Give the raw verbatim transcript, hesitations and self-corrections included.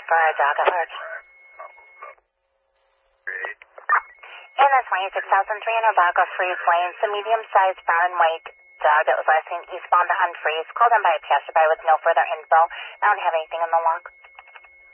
for our dog alert. And that's twenty-six thousand three hundred block of Freeze Lane. It's a medium-sized brown and white dog that was last seen eastbound on Freeze. Called in by a passerby with no further info. I don't have anything in the log.